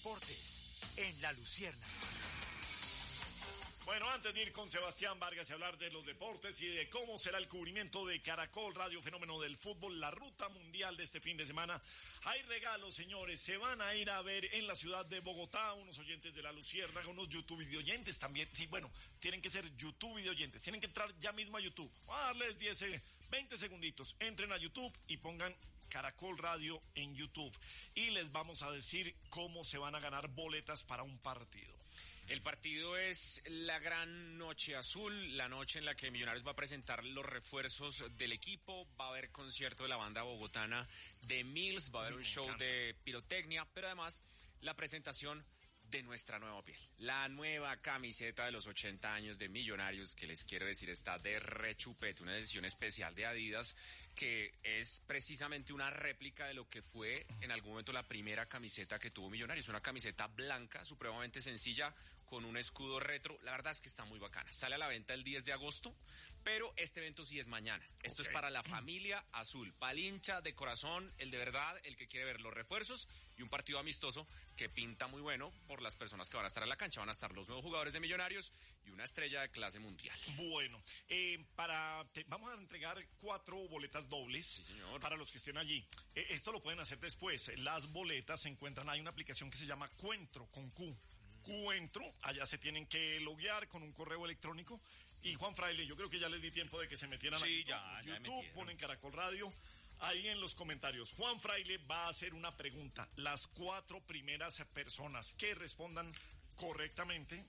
deportes en La Luciérnaga. Bueno, antes de ir con Sebastián Vargas y hablar de los deportes y de cómo será el cubrimiento de Caracol Radio Fenómeno del Fútbol, la ruta mundial de este fin de semana, hay regalos, señores. Se van a ir a ver en la ciudad de Bogotá unos oyentes de La Luciérnaga, unos YouTube videoyentes también. Sí, bueno, tienen que ser YouTube videoyentes. Tienen que entrar ya mismo a YouTube. Voy a darles 20 segunditos. Entren a YouTube y pongan Caracol Radio en YouTube. Y les vamos a decir cómo se van a ganar boletas para un partido. El partido es la gran noche azul, la noche en la que Millonarios va a presentar los refuerzos del equipo, va a haber concierto de la banda bogotana de Mills, va a haber un show de pirotecnia, pero además la presentación de nuestra nueva piel. La nueva camiseta de los 80 años de Millonarios, que les quiero decir está de rechupete, una edición especial de Adidas, que es precisamente una réplica de lo que fue en algún momento la primera camiseta que tuvo Millonarios, una camiseta blanca, supremamente sencilla, con un escudo retro. La verdad es que está muy bacana. Sale a la venta el 10 de agosto, pero este evento sí es mañana. Esto es para la familia azul, para el hincha de corazón, el de verdad, el que quiere ver los refuerzos y un partido amistoso que pinta muy bueno por las personas que van a estar en la cancha. Van a estar los nuevos jugadores de Millonarios y una estrella de clase mundial. Bueno, vamos a entregar 4 boletas dobles, sí, señor, para los que estén allí. Esto lo pueden hacer después. Las boletas se encuentran, hay una aplicación que se llama Cuentro, con Q. Cuentro, allá se tienen que loguear con un correo electrónico. Y Juan Fraile, yo creo que ya les di tiempo de que se metieran a YouTube, ponen Caracol Radio. Ahí en los comentarios, Juan Fraile va a hacer una pregunta. Las 4 primeras personas que respondan correctamente,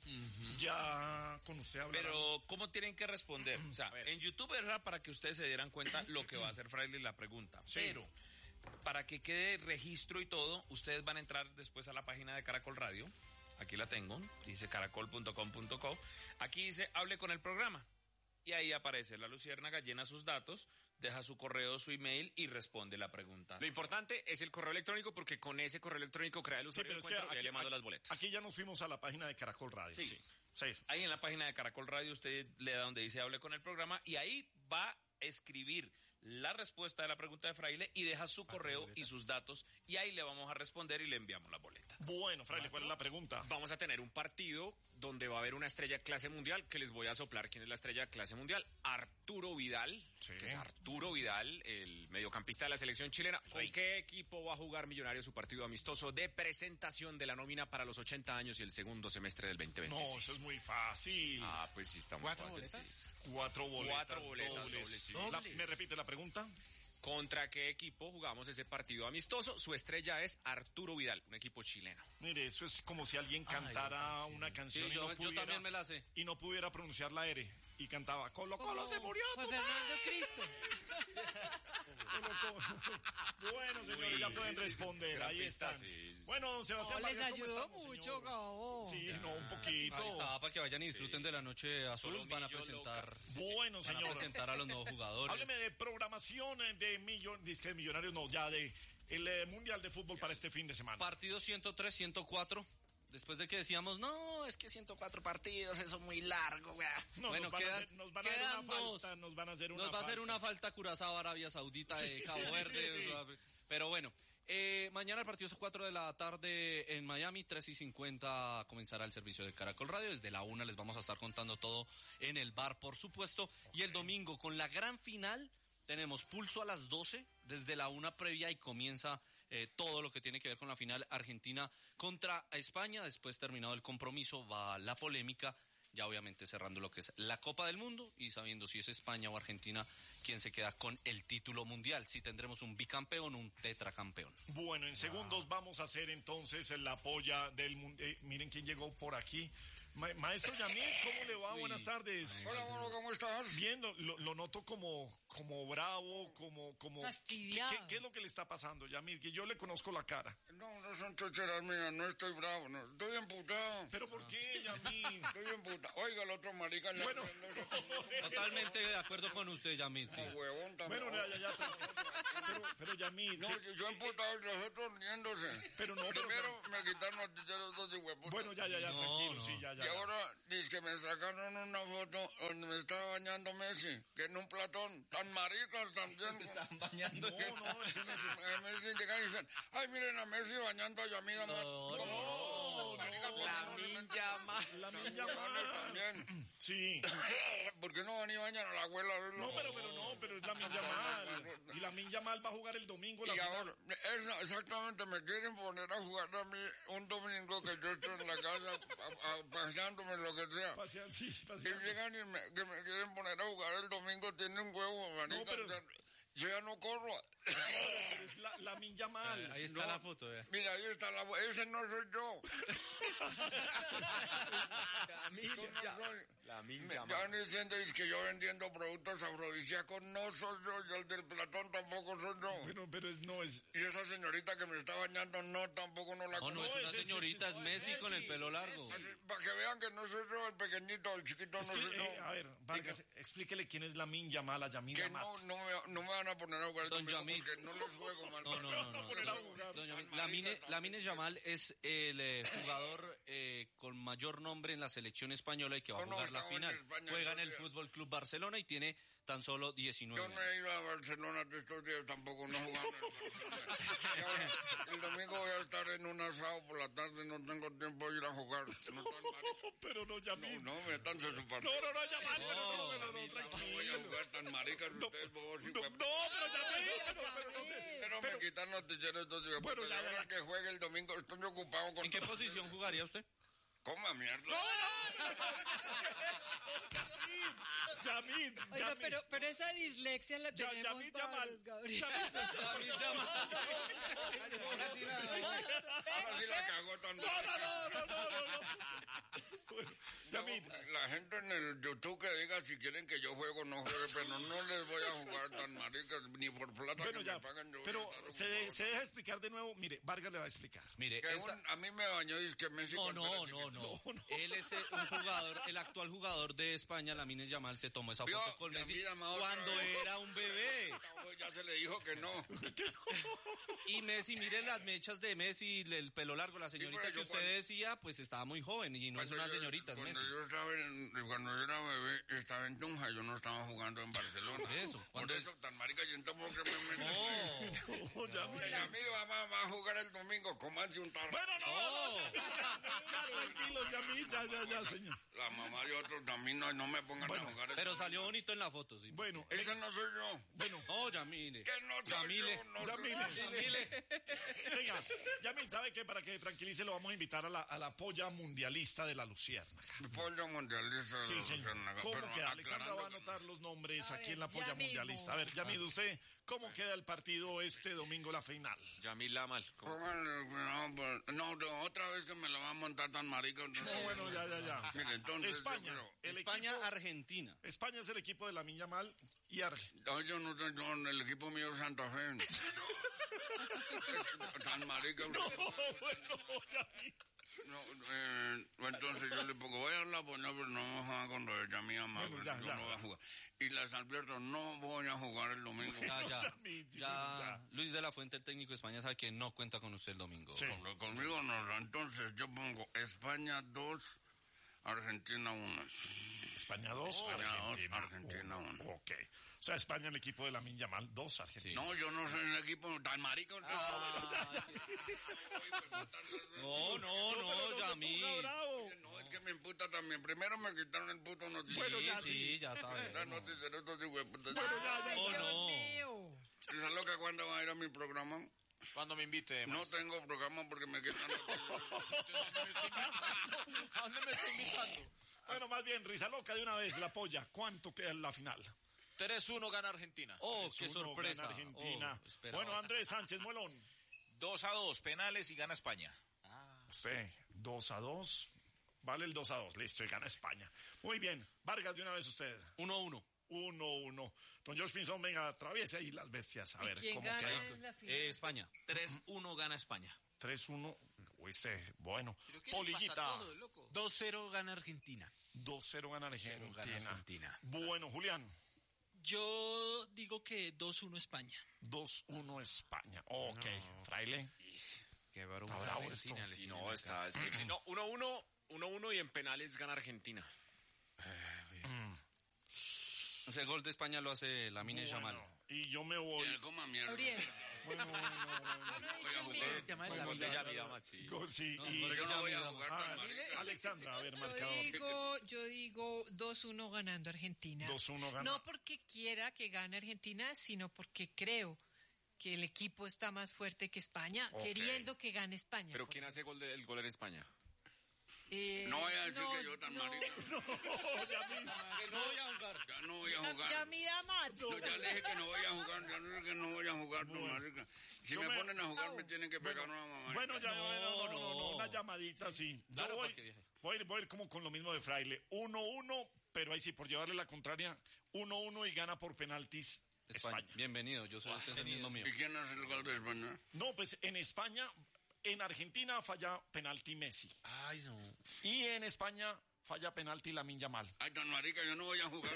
ya con usted hablará. Pero, ¿cómo tienen que responder? O sea, en YouTube era para que ustedes se dieran cuenta lo que va a hacer Fraile la pregunta. Sí. Pero, para que quede registro y todo, ustedes van a entrar después a la página de Caracol Radio. Aquí la tengo, dice caracol.com.co. Aquí dice, hable con el programa. Y ahí aparece La Luciérnaga, llena sus datos, deja su correo, su email y responde la pregunta. Lo importante es el correo electrónico, porque con ese correo electrónico crea el usuario de Encuentro, y le mando las boletas. Aquí ya nos fuimos a la página de Caracol Radio. Sí. Ahí en la página de Caracol Radio usted le da donde dice hable con el programa y ahí va a escribir la respuesta de la pregunta de Fraile y deja su correo y sus datos y ahí le vamos a responder y le enviamos la boleta. Bueno, Fraile, ¿cuál es la pregunta? Vamos a tener un partido donde va a haber una estrella de clase mundial, que les voy a soplar quién es la estrella de clase mundial. Arturo Vidal, que es Arturo Vidal, el mediocampista de la selección chilena. ¿Con qué equipo va a jugar Millonarios su partido amistoso de presentación de la nómina para los 80 años y el segundo semestre del 2026? No, eso es muy fácil. Pues sí, está muy fácil. ¿Cuatro boletas? 4 boletas dobles. ¿Me repite la pregunta? ¿Contra qué equipo jugamos ese partido amistoso? Su estrella es Arturo Vidal, un equipo chileno. Mire, eso es como si alguien cantara una canción sí, yo también me la sé. Y no pudiera pronunciar la R. Y cantaba, Colo Colo se murió, Juan Fernando Cristo. Bueno, señores, ya pueden responder. Ahí están. Sí. Bueno, Sebastián les Vargas, ayudó mucho, Gabo. Sí, no, un poquito. Ahí está, para que vayan y disfruten de la noche azul. Solomillo, van a presentar. Bueno, señor. Van a presentar a los nuevos jugadores. Hábleme de programación de Millonarios, no, ya de el Mundial de Fútbol para este fin de semana. Partido 103, 104. Después de que decíamos, no, es que 104 partidos, eso es muy largo, güey. No, bueno, nos van a hacer una falta Curazao, Arabia Saudita, Cabo Verde. Sí. Pero bueno, mañana el partido es a 4 de la tarde en Miami, 3:50 comenzará el servicio de Caracol Radio. Desde la 1 les vamos a estar contando todo en el bar, por supuesto. Okay. Y el domingo, con la gran final, tenemos pulso a las 12, desde la 1 previa y comienza todo lo que tiene que ver con la final Argentina contra España. Después, terminado el compromiso, va la polémica, ya obviamente cerrando lo que es la Copa del Mundo y sabiendo si es España o Argentina quien se queda con el título mundial, si tendremos un bicampeón o un tetracampeón. Bueno, en segundos vamos a hacer entonces la polla del mundo. Miren quién llegó por aquí. Maestro Yamil, ¿cómo le va? Buenas tardes. Hola, bueno, ¿cómo estás? Bien, lo noto como bravo, como fastidiado. ¿Qué es lo que le está pasando, Yamil? Que yo le conozco la cara. No son chocheras mías, no estoy bravo, no, estoy emputado. ¿Pero por qué, Yamil? Estoy emputado. Oiga, el otro marica. Bueno, totalmente de acuerdo con usted, Yamil. Sí. Huevón también. Bueno, ya. Pero Yamil. No, yo emputado y los otros riéndose. Pero no. Primero me quitaron los dos de huevos. Bueno, ya, tranquilo, sí, ya. Y ahora dice que me sacaron una foto donde me estaba bañando Messi, que en un platón, tan maricas también. ¿Te estaban bañando? No, Messi llegan y dicen, ay, miren a Messi bañando a Yamil. No. Lamin Yamal. Lamin Yamal Yamal. también. Sí. ¿Por qué no van y bañan a la abuela? No, pero es Lamin Yamal. Y Lamin Yamal va a jugar el domingo la Y final. ahora, exactamente, me quieren poner a jugar a mí un domingo que yo estoy en la casa paseándome, lo que sea. Sí, Y paseando. llegan y que me quieren poner a jugar el domingo, tiene un huevo, manica. pero- O sea, yo ya no corro. Pero es Lamin Yamal. Ahí está la foto, vea. Mira, ahí está ese no soy yo. Lamin Ya Yamal. ni diciendo es que yo vendiendo productos afrodisíacos, no soy yo, y el del Platón tampoco soy yo. Pero no es. Y esa señorita que me está bañando, no, tampoco no la No, no es conozco. una ese, señorita, es ese, Messi con el pelo largo. Para que vean que no soy yo, el pequeñito, el chiquito no soy yo. A ver, Vargas, explíquele quién es Lamin Yamal a Yamin Que Yamal. no me van a poner a jugar el Don domingo Yamil. porque no les juego mal. No. Lamine Yamal es el jugador con mayor nombre en la selección española y que va a No, jugar la estaba en final. España Juega en el todavía. Fútbol Club Barcelona y tiene tan solo 19 Yo no años. he ido a Barcelona de estos días tampoco, no jugando. Y ahora, el domingo voy a estar en un asado por la tarde, no tengo tiempo de ir a jugar. No, tan marica. Pero no Yamin. No, métanse su partido. No, Yamal, No voy a tranquilo. jugar tan maricas ustedes, bobos y No, huevos. pero Yamin, pero no sé. Pero me quitan los ticheros entonces. Bueno, Bueno, ya. que juegue el domingo, estoy ocupado con... ¿En qué posición jugaría usted? Coma mierda. Yamin, Oiga, pero esa dislexia la tenemos Yamin para Yamal. los Gabriel. Ahora sí la cagó tan No. Bueno, Yamin, La gente en el YouTube que diga si quieren que yo juego o no juegue, pero no les voy a jugar tan maricas, ni por plata bueno, que ya, me pagan. Yo pero voy a estar se ocupado. deja explicar de nuevo. Mire, Vargas le va a explicar. Mire, Que esa... a mí me bañó y es que Messi... No, con no, Pérez no, chiquito. no. Él es un jugador, el actual jugador de España, Lamine Yamal, se tomó esa Vio, foto con Messi Lamine Yamal otra cuando vez. era un bebé. Ya se le dijo que no. Y Messi, mire las mechas de Messi, el pelo largo, la señorita pero que yo usted cuando- decía, pues estaba muy joven y no es una señorita, es cuando Messi. yo estaba cuando yo era bebé, estaba en Tunja, yo no estaba jugando en Barcelona. Por eso, Por cuando eso, tan marica, y entonces ¿por qué me meten? No, Mi amigo va a jugar el domingo, comanse un tarro. Bueno, tranquilo, Yamin, ya, señor. La mamá de otros también no me pongan Bueno, a jugar. pero salió bonito en la foto, sí. Bueno, Ese no soy yo. No, Yamile. Que no soy Yamile. yo. No Yamile. Venga, Yamin, ¿sabe qué? Para que tranquilice, lo vamos a invitar a la polla mundialista de la Luciérnaga. soy pollo mundialista. Sí, de señor. Luciérnaga, ¿Cómo pero queda? Alexandra va a aclarando que anotar los nombres A aquí ver, en la polla ya mismo. mundialista. A ver, Yamid, ¿usted cómo queda el partido este domingo, la final? Yamil Yamal. No, otra vez que me la va a montar tan marica. No, bueno, ya. Mire, entonces, España. yo El España, equipo- Argentina. España es el equipo de Lamine Yamal y Argentina. No, yo no soy yo, el equipo mío es Santa Fe. Tan marica. Bueno, Yamid. No, entonces yo le pongo, voy a hablar, pues no, pero no vamos a jugar con lo de Yamil Amar, Bueno, yo ya. no voy a jugar. Y les advierto, no voy a jugar el domingo. Ya, Luis de la Fuente, el técnico de España, sabe que no cuenta con usted el domingo. Sí. Conmigo no, entonces yo pongo España 2, Argentina 1. España 2, España Argentina 2, Argentina 1. Ok. O sea, España el equipo de Lamine Yamal, 2, Argentina. No, yo no soy el equipo tan marica. No, Yamil. No, es que me imputa también. Primero me quitaron el puto noticiero. Bueno, ya, Sí, ya sabe. El noticiero, estos hijos de puta. Ay, No, Dios no. mío. ¿Y sabes lo que cuando va a ir a mi programa? Cuando me invite, No tengo programa porque me quitan el ¿A dónde me estoy invitando? Bueno, más bien, risa loca de una vez, la polla. ¿Cuánto queda en la final? 3-1 gana Argentina. Oh, qué 3-1 sorpresa. gana Argentina. Oh, esperaba. Bueno, Andrés Sánchez Molón. 2-2, penales y gana España. Usted, 2-2. Vale el 2-2. Listo, y gana España. Muy bien. Vargas, de una vez usted. 1-1. 1-1. Don George Pinzón, venga, atraviese ahí las bestias. A ¿Y ver, quién ¿cómo gana queda? en la final? España. 3-1 gana España. 3-1. Uy, bueno. Polillita. 2-0 gana Argentina. 2-0 gana Argentina. Bueno, Julián. Yo digo que 2-1 España. 2-1 España. Ok. Fraile. Qué bravo. Está bravo esto. Sí, no, está. No, 1-1 y en penales gana Argentina. O sea, el gol de España lo hace Lamine Yamal. Bueno, y yo me voy. Coma mierda. Gabriel. Bueno. Voy a jugar. Gol de Yamil Amat, sí. Sí, Pero yo no voy a jugar tan marica. Alexandra, a ver, marcador. Yo digo 2-1 ganando Argentina. 2-1 gana. No porque quiera que gane Argentina, sino porque creo que el equipo está más fuerte que España, queriendo que gane España. ¿Pero quién hace el gol en España? No voy a decir que yo tan marica. Que no voy a jugar. Ya no voy a jugar. Yamil Amat. No, ya le dije que no voy a jugar, ya le dije que no voy a jugar, tan marica. Si me ponen a jugar me tienen que pegar una mamá. Bueno, ya no, una llamadita, sí. Yo Claro, voy porque a ir como con lo mismo de Fraile. 1-1, pero ahí sí, por llevarle la contraria, 1-1 y gana por penaltis España. Bienvenido, yo soy el mismo mío. ¿Y quién hace el gol de España? No, pues en España, en Argentina falla penalti Messi. Ay, no. Y en España falla penalti Lamine Yamal. Ay, tan marica, yo no voy a jugar.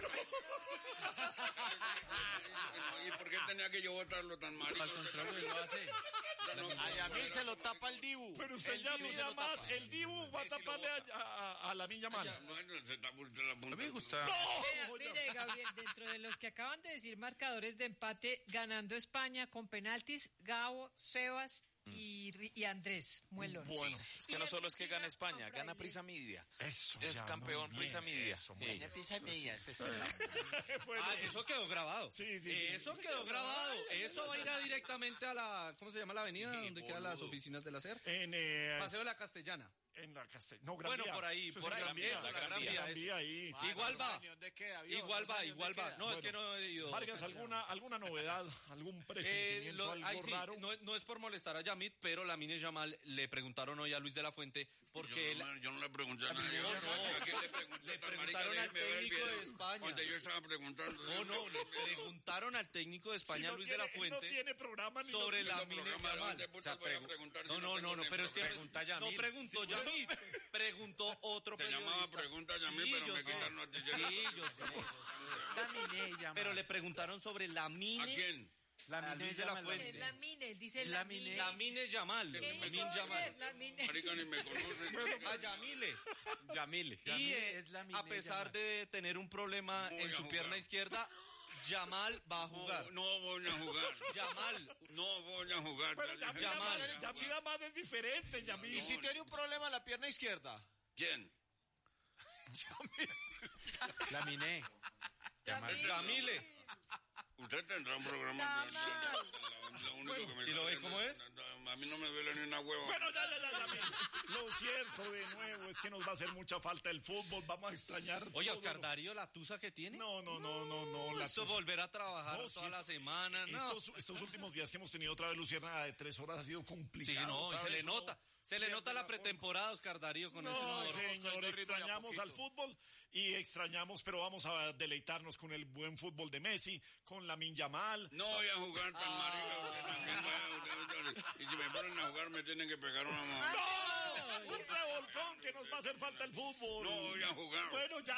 ¿Y por qué tenía que yo votarlo tan marica? Al contrario, él lo hace. A Yamil se lo tapa el Dibu. Pero usted ya mira mal, el Dibu va a taparle a Lamine Yamal. Bueno, se tapa usted la punta. A mí me gusta. Mire, Gabriel, dentro de los que acaban de decir marcadores de empate, ganando España con penaltis, Gabo, Sebas y Andrés Muelón. Bueno, Es que no solo es que gana España, gana Prisa Media. eso. Es ya, campeón muy Prisa bien, Media. eso, muy Sí. bien. Eso quedó grabado. Sí. Eso quedó grabado. Eso va a ir directamente a la, ¿cómo se llama la avenida? donde quedan las oficinas de la SER. Paseo de la Castellana. En la Castellana. No, Gran Bueno, Vía. por ahí, Eso por es ahí. Gran Vía. Eso, la Gran Vía, Gran Vía ahí. Sí. Igual va. ¿Dónde queda? Igual va. No, es que no he ido. Vargas, ¿alguna novedad? ¿Algún presentimiento? Ahí ¿Algo sí, raro? no es por molestar a Yamit, pero Lamine Yamal le preguntaron hoy a Luis de la Fuente porque Yo no le pregunté a nadie. No. ¿A quién le pregunté? Le Tan preguntaron marica, al déjeme ver el técnico video de España. Donde yo estaba preguntando. No, le preguntaron al técnico de España, Si Luis de la no Fuente, tiene programa ni sobre lo- Lamine Yamal. No, pero es que Pregunta a Yamil. no preguntó Yamit, preguntó otro Te periodista. llamaba pregunta a mí, Sí, pero yo me sé. quitaron a ti. Sí, yo sé. Pero le preguntaron sobre ¿A Lamine. quién? A Luis de la Fuente. Lamine, dice Lamine Yamal. Lamine Yamal. Marica, ni me conoce. A Yamile. Yamil. Y es Lamine a pesar Yamal. de tener un problema Voy en a su jugar. pierna izquierda, Yamal va a jugar. No voy a jugar. Yamal. No voy a jugar. Pero Ya dije. Yamil Amad es diferente, Yamil. ¿Y si tiene un problema en la pierna izquierda? ¿Quién? Laminé. Yamile. Usted tendrá un programa. Lo único que me ¿Y lo ve sale cómo es? A mí no me duele ni una hueva. Bueno, ya, Yamil. Lo cierto, de nuevo, es que nos va a hacer mucha falta el fútbol. Vamos a extrañar. Oye, todo Oscar lo- Darío, la tusa que tiene. No. la Eso tusa. volver a trabajar No, toda sí, la semana. No. Estos últimos días que hemos tenido otra vez Luciérnaga de 3 horas ha sido Sí, complicado. no, y Otra se le vez nota. uno Se le nota pierde la la forma. pretemporada, Oscar Darío, con ese No, número. señor, extrañamos al fútbol y extrañamos, pero vamos a deleitarnos con el buen fútbol de Messi, con Lamine Yamal. No voy a jugar tan marica. Usted también y si me ponen a jugar me tienen que pegar una mamá. ¡No! Un revolcón que nos va a hacer falta el fútbol. No voy a jugar. Bueno, ya.